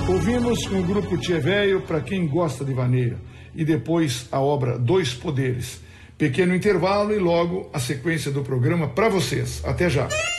Ouvimos com o grupo Tchê Véio, para quem gosta de vaneira, e depois a obra Dois Poderes. Pequeno intervalo e logo a sequência do programa para vocês. Até já.